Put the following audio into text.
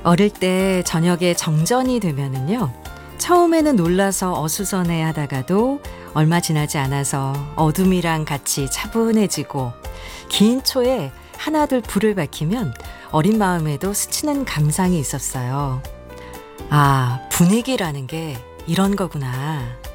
어릴 때 저녁에 정전이 되면은요, 처음에는 놀라서 어수선해 하다가도 얼마 지나지 않아서 어둠이랑 같이 차분해지고 긴 초에 하나둘 불을 밝히면 어린 마음에도 스치는 감상이 있었어요. 아, 분위기라는 게 이런 거구나.